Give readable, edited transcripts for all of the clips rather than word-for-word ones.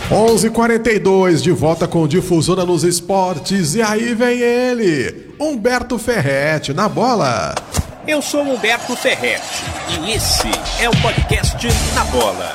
11h42, de volta com Difusora nos Esportes. E aí vem ele, Humberto Ferretti, na bola. Eu sou Humberto Ferretti e esse é o podcast Na Bola.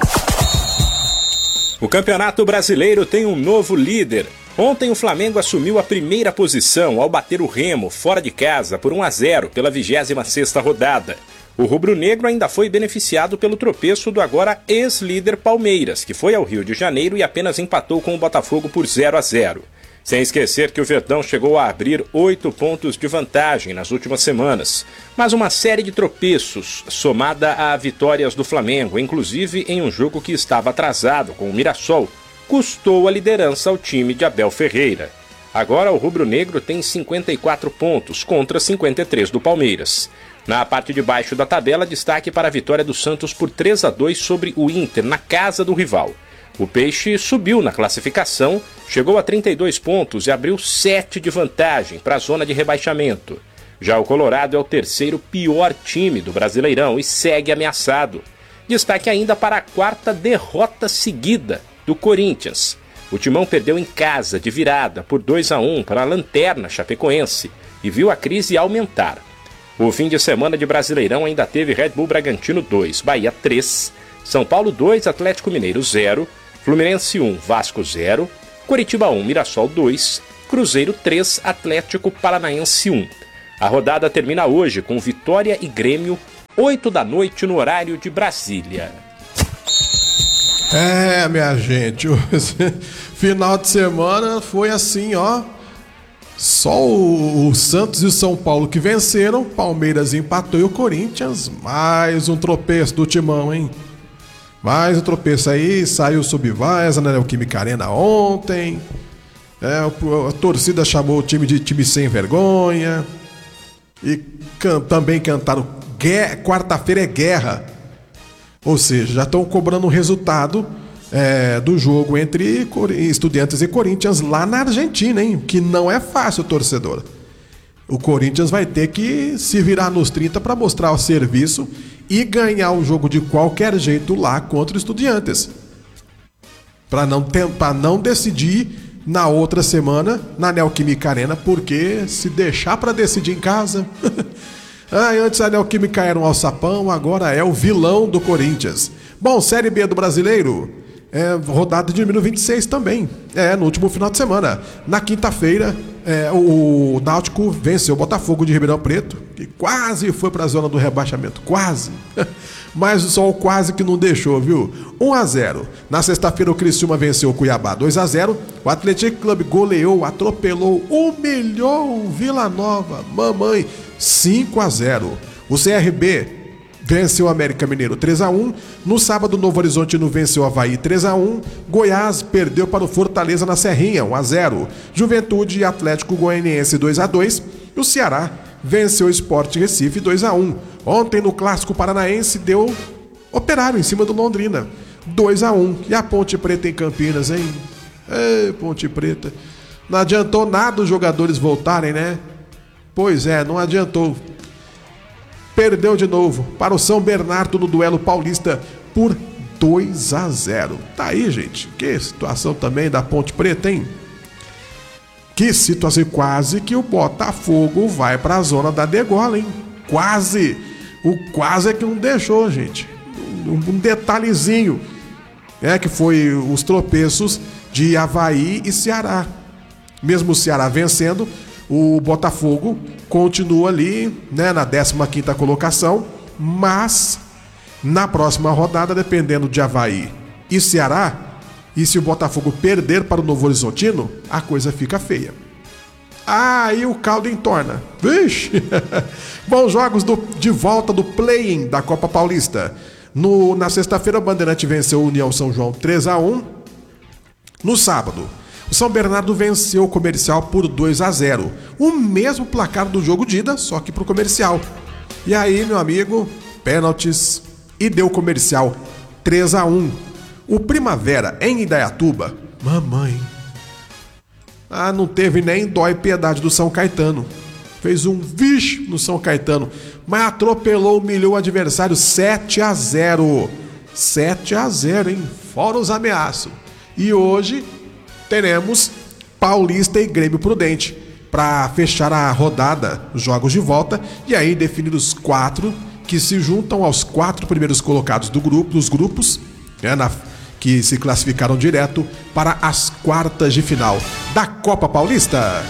O Campeonato Brasileiro tem um novo líder. Ontem o Flamengo assumiu a primeira posição ao bater o Remo fora de casa por 1-0 pela 26ª rodada. O rubro-negro ainda foi beneficiado pelo tropeço do agora ex-líder Palmeiras, que foi ao Rio de Janeiro e apenas empatou com o Botafogo por 0-0. Sem esquecer que o Verdão chegou a abrir 8 pontos de vantagem nas últimas semanas. Mas uma série de tropeços, somada a vitórias do Flamengo, inclusive em um jogo que estava atrasado com o Mirassol, custou a liderança ao time de Abel Ferreira. Agora o rubro-negro tem 54 pontos contra 53 do Palmeiras. Na parte de baixo da tabela, destaque para a vitória do Santos por 3-2 sobre o Inter, na casa do rival. O Peixe subiu na classificação, chegou a 32 pontos e abriu 7 de vantagem para a zona de rebaixamento. Já o Colorado é o terceiro pior time do Brasileirão e segue ameaçado. Destaque ainda para a 4ª derrota seguida do Corinthians. O Timão perdeu em casa de virada por 2-1 para a lanterna chapecoense e viu a crise aumentar. O fim de semana de Brasileirão ainda teve Red Bull Bragantino 2, Bahia 3, São Paulo 2, Atlético Mineiro 0, Fluminense 1, Vasco 0, Coritiba 1, Mirassol 2, Cruzeiro 3, Atlético Paranaense 1. A rodada termina hoje com Vitória e Grêmio, 8 da noite no horário de Brasília. Minha gente, final de semana foi assim, ó. Só o Santos e o São Paulo que venceram, Palmeiras empatou e o Corinthians, mais um tropeço do Timão, hein? Mais um tropeço aí, saiu sob vaza na Neoquímica Arena ontem. A torcida chamou o time de time sem vergonha. E também cantaram quarta-feira é guerra. Ou seja, já estão cobrando o resultado do jogo entre Estudiantes e Corinthians lá na Argentina, hein? Que não é fácil, torcedor. O Corinthians vai ter que se virar nos 30 para mostrar o serviço e ganhar o jogo de qualquer jeito lá contra o Estudiantes. Para não decidir na outra semana na Neoquímica Arena, porque se deixar para decidir em casa... antes a Neoquímica era um alçapão, agora é o vilão do Corinthians. Bom, Série B do Brasileiro... rodada de número 26 também. No último final de semana. Na quinta-feira, o Náutico venceu o Botafogo de Ribeirão Preto, que quase foi para a zona do rebaixamento. Quase. Mas só o quase que não deixou, viu? 1-0. Na sexta-feira, o Criciúma venceu o Cuiabá 2-0. O Atlético Clube goleou, atropelou, humilhou o Vila Nova. Mamãe, 5-0. O CRB venceu o América Mineiro 3-1. No sábado, o Novo Horizontino venceu o Avaí 3-1. Goiás perdeu para o Fortaleza na Serrinha 1-0. Juventude e Atlético Goianiense 2-2. E o Ceará venceu o Sport Recife 2-1. Ontem, no Clássico Paranaense, deu Operário em cima do Londrina 2-1. E a Ponte Preta em Campinas, hein? Ponte Preta. Não adiantou nada os jogadores voltarem, né? Pois não adiantou. Perdeu de novo para o São Bernardo no duelo paulista por 2-0. Tá aí, gente. Que situação também da Ponte Preta, hein? Que situação. Quase que o Botafogo vai para a zona da degola, hein? Quase. O quase é que não deixou, gente. Um detalhezinho. Que foi os tropeços de Avaí e Ceará. Mesmo o Ceará vencendo, o Botafogo continua ali, na 15ª colocação, mas na próxima rodada, dependendo de Avaí e Ceará, e se o Botafogo perder para o Novo Horizontino, a coisa fica feia. Aí o caldo entorna. Vixe! Bons jogos de volta do play-in da Copa Paulista. Na sexta-feira, o Bandeirante venceu o União São João 3-1. No sábado, o São Bernardo venceu o Comercial por 2-0. O mesmo placar do jogo de ida, só que pro Comercial. E aí, meu amigo, pênaltis e deu Comercial 3-1. O Primavera, em Indaiatuba, mamãe, não teve nem dó e piedade do São Caetano. Fez um vixe no São Caetano, mas atropelou, humilhou o adversário 7-0. 7-0, hein? Fora os ameaços. E hoje teremos Paulista e Grêmio Prudente para fechar a rodada, os jogos de volta, e aí definir os 4 que se juntam aos 4 primeiros colocados dos grupos, né, que se classificaram direto para as quartas de final da Copa Paulista.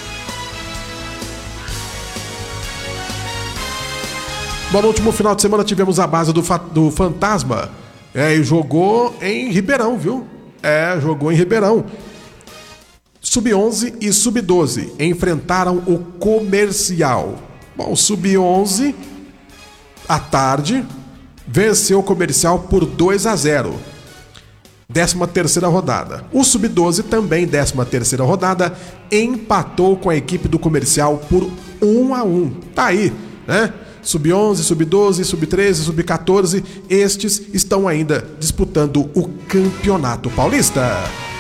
Bom, no último final de semana tivemos a base do Fantasma. E jogou em Ribeirão, viu? Jogou em Ribeirão. Sub-11 e Sub-12 enfrentaram o Comercial. Bom, o Sub-11, à tarde, venceu o Comercial por 2-0. 13ª rodada. O Sub-12, também 13ª rodada, empatou com a equipe do Comercial por 1-1. Tá aí, né? Sub-11, Sub-12, Sub-13, Sub-14, estes estão ainda disputando o Campeonato Paulista.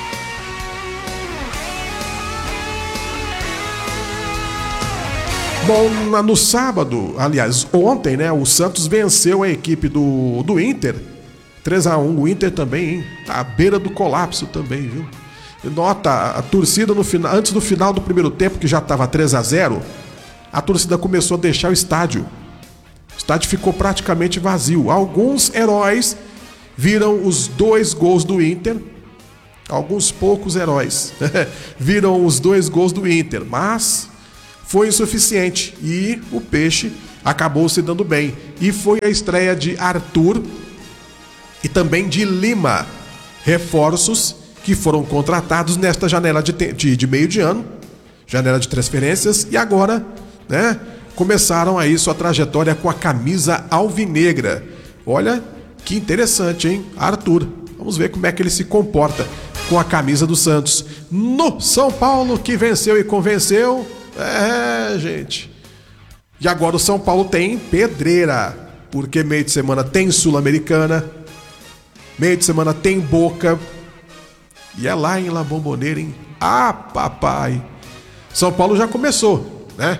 Bom, no sábado, aliás, ontem, né, o Santos venceu a equipe do Inter, 3-1, o Inter também, hein, à beira do colapso também, viu? Nota, a torcida antes do final do primeiro tempo, que já estava 3-0, a torcida começou a deixar o estádio. O estádio ficou praticamente vazio. Alguns heróis viram os 2 gols do Inter, alguns poucos heróis viram os 2 gols do Inter, mas foi insuficiente e o Peixe acabou se dando bem. E foi a estreia de Arthur e também de Lima, reforços que foram contratados nesta janela de meio de ano, janela de transferências, e agora, né, começaram aí sua trajetória com a camisa alvinegra. Olha que interessante, hein? Arthur. Vamos ver como é que ele se comporta com a camisa do Santos. No São Paulo, que venceu e convenceu. Gente. E agora o São Paulo tem pedreira, porque meio de semana tem Sul-Americana, meio de semana tem Boca, e é lá em La Bombonera, hein? Ah, papai! São Paulo já começou, né?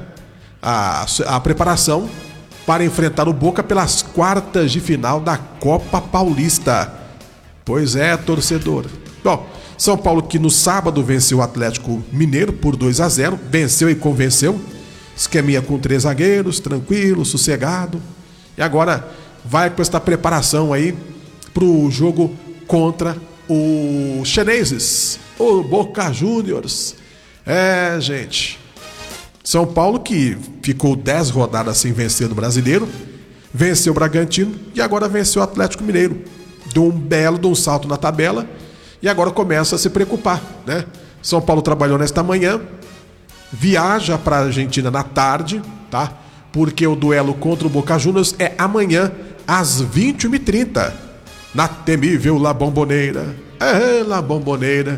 A preparação para enfrentar o Boca pelas quartas de final da Copa Paulista. Pois é, torcedor. Bom, São Paulo que no sábado venceu o Atlético Mineiro por 2-0, venceu e convenceu. Esqueminha com 3 zagueiros, tranquilo, sossegado. E agora vai com esta preparação aí pro jogo contra os chineses, o Boca Juniors. Gente, São Paulo que ficou 10 rodadas sem vencer no Brasileiro, venceu o Bragantino e agora venceu o Atlético Mineiro. Deu um salto na tabela e agora começa a se preocupar, né? São Paulo trabalhou nesta manhã, viaja para a Argentina na tarde, tá? Porque o duelo contra o Boca Juniors é amanhã às 21h30, na temível La Bombonera. La Bombonera.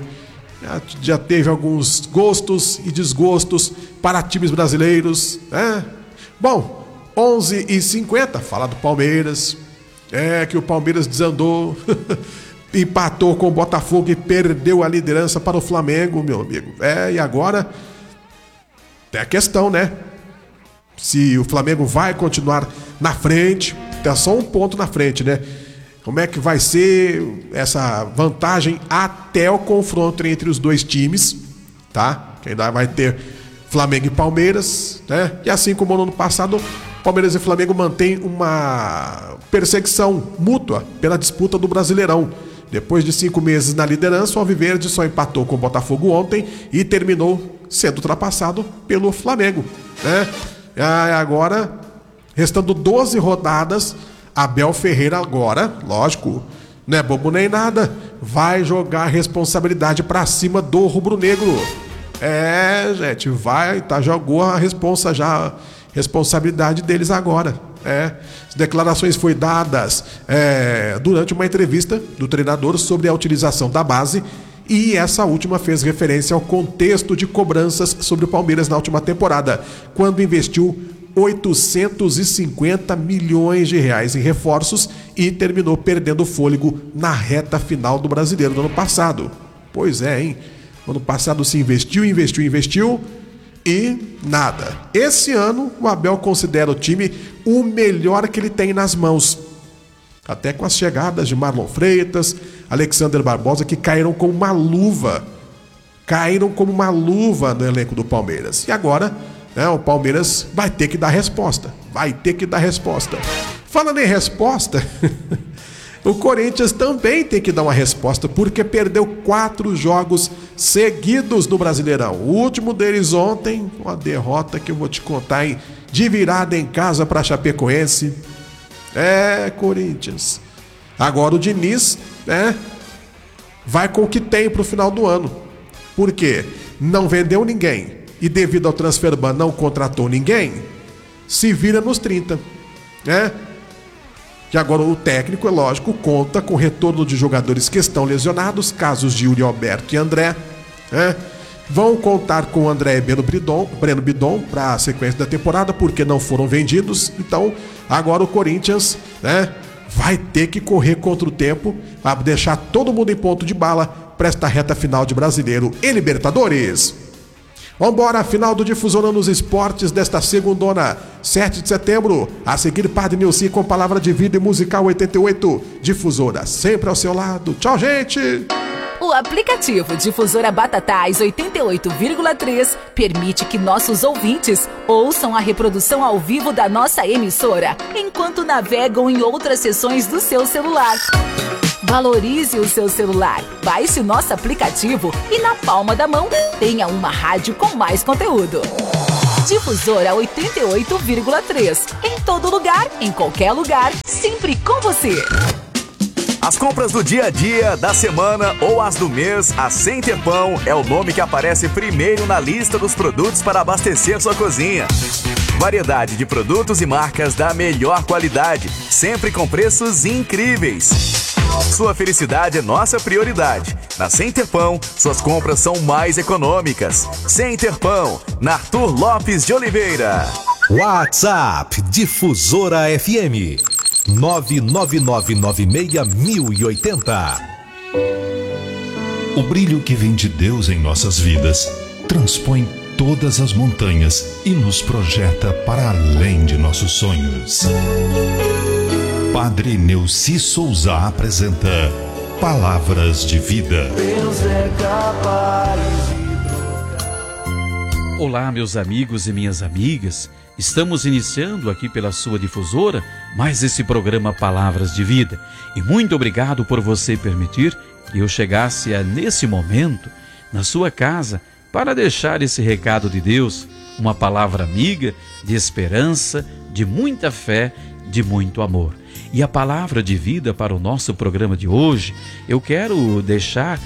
Já teve alguns gostos e desgostos para times brasileiros, né? Bom, 11h50, fala do Palmeiras. Que o Palmeiras desandou, empatou com o Botafogo e perdeu a liderança para o Flamengo, meu amigo. E agora tem a questão, né? Se o Flamengo vai continuar na frente, tá só um ponto na frente, né? Como é que vai ser essa vantagem até o confronto entre os dois times, tá? Que ainda vai ter Flamengo e Palmeiras, né? E assim como no ano passado, Palmeiras e Flamengo mantêm uma perseguição mútua pela disputa do Brasileirão. Depois de 5 meses na liderança, o Alviverde só empatou com o Botafogo ontem e terminou sendo ultrapassado pelo Flamengo, né? Agora, restando 12 rodadas, Abel Ferreira agora, lógico, não é bobo nem nada, vai jogar a responsabilidade pra cima do rubro-negro. Gente, jogou a responsabilidade deles agora. As declarações foram dadas durante uma entrevista do treinador sobre a utilização da base, e essa última fez referência ao contexto de cobranças sobre o Palmeiras na última temporada, quando investiu 850 milhões de reais em reforços e terminou perdendo fôlego na reta final do Brasileiro do ano passado. Pois é, hein? Ano passado se investiu e nada. Esse ano o Abel considera o time o melhor que ele tem nas mãos. Até com as chegadas de Marlon Freitas, Alexander Barbosa, que caíram como uma luva. Caíram como uma luva no elenco do Palmeiras. E agora, né, o Palmeiras vai ter que dar resposta. Vai ter que dar resposta. Falando em resposta, o Corinthians também tem que dar uma resposta, porque perdeu 4 jogos seguidos no Brasileirão. O último deles ontem, uma derrota que eu vou te contar, hein? De virada em casa para Chapecoense. Corinthians. Agora o Diniz, vai com o que tem pro final do ano. Por quê? Não vendeu ninguém e devido ao transfer ban não contratou ninguém, se vira nos 30, né? Que agora o técnico, é lógico, conta com o retorno de jogadores que estão lesionados, casos de Yuri Alberto e André, né? Vão contar com o André e Breno Bidon para a sequência da temporada, porque não foram vendidos. Então, agora o Corinthians, né, vai ter que correr contra o tempo para deixar todo mundo em ponto de bala para esta reta final de Brasileiro e Libertadores. Vambora, final do Difusora nos Esportes desta segundona, 7 de setembro. A seguir, Padre Nilce com Palavra de Vida e Musical 88. Difusora, sempre ao seu lado. Tchau, gente! O aplicativo Difusora Batatais 88,3 permite que nossos ouvintes ouçam a reprodução ao vivo da nossa emissora, enquanto navegam em outras seções do seu celular. Valorize o seu celular, baixe nosso aplicativo e na palma da mão tenha uma rádio com mais conteúdo. Difusora 88,3. Em todo lugar, em qualquer lugar, sempre com você. As compras do dia a dia, da semana ou as do mês, a Center Pão é o nome que aparece primeiro na lista dos produtos para abastecer sua cozinha. Variedade de produtos e marcas da melhor qualidade, sempre com preços incríveis. Sua felicidade é nossa prioridade. Na Center Pão, suas compras são mais econômicas. Center Pão, na Arthur Lopes de Oliveira. WhatsApp Difusora FM 999961080. O brilho que vem de Deus em nossas vidas transpõe todas as montanhas e nos projeta para além de nossos sonhos. Padre Nilce Souza apresenta Palavras de Vida. Deus é capaz de trocar. Olá, meus amigos e minhas amigas. Estamos iniciando aqui pela sua difusora mais esse programa Palavras de Vida. E muito obrigado por você permitir que eu chegasse nesse momento na sua casa para deixar esse recado de Deus, uma palavra amiga, de esperança, de muita fé, de muito amor. E a palavra de vida para o nosso programa de hoje, eu quero deixar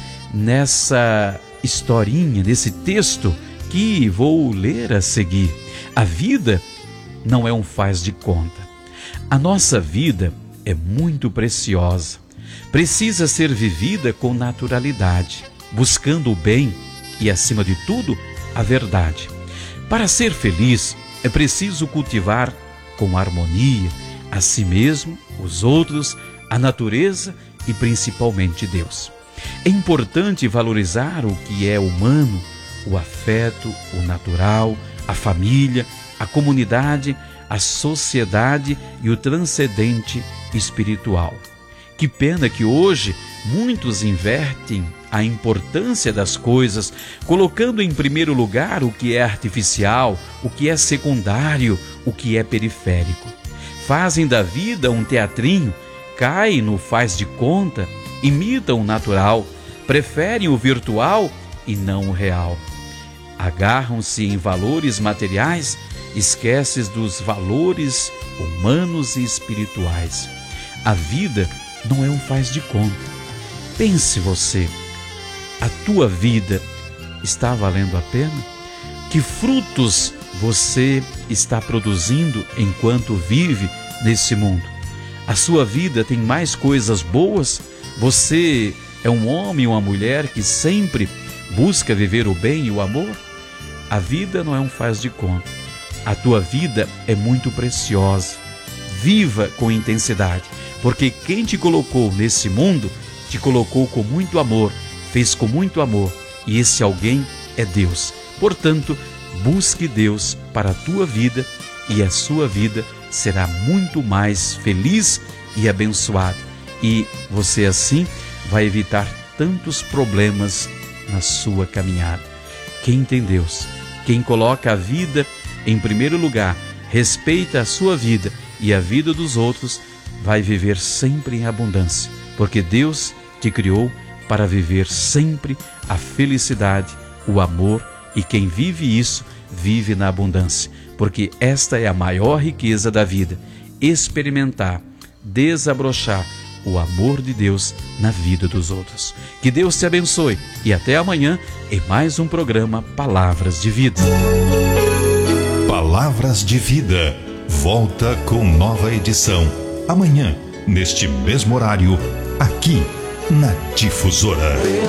nessa historinha, nesse texto que vou ler a seguir. A vida não é um faz de conta. A nossa vida é muito preciosa. Precisa ser vivida com naturalidade, buscando o bem e, acima de tudo, a verdade. Para ser feliz, é preciso cultivar com harmonia a si mesmo, os outros, a natureza e principalmente Deus. É importante valorizar o que é humano, o afeto, o natural, a família, a comunidade, a sociedade e o transcendente espiritual. Que pena que hoje muitos invertem a importância das coisas, colocando em primeiro lugar o que é artificial, o que é secundário, o que é periférico. Fazem da vida um teatrinho, caem no faz de conta, imitam o natural, preferem o virtual e não o real. Agarram-se em valores materiais, esquecem dos valores humanos e espirituais. A vida não é um faz de conta. Pense você, a tua vida está valendo a pena? Que frutos você está produzindo enquanto vive nesse mundo? A sua vida tem mais coisas boas? Você é um homem ou uma mulher que sempre busca viver o bem e o amor? A vida não é um faz de conta. A tua vida é muito preciosa. Viva com intensidade, porque quem te colocou nesse mundo, te colocou com muito amor, fez com muito amor, e esse alguém é Deus. Portanto, busque Deus para a tua vida e a sua vida será muito mais feliz e abençoado. E você assim vai evitar tantos problemas na sua caminhada. Quem tem Deus, quem coloca a vida em primeiro lugar, respeita a sua vida e a vida dos outros, vai viver sempre em abundância, porque Deus te criou para viver sempre a felicidade, o amor, e quem vive isso, vive na abundância, porque esta é a maior riqueza da vida, experimentar, desabrochar o amor de Deus na vida dos outros. Que Deus te abençoe e até amanhã em mais um programa Palavras de Vida. Palavras de Vida volta com nova edição amanhã, neste mesmo horário, aqui na Difusora.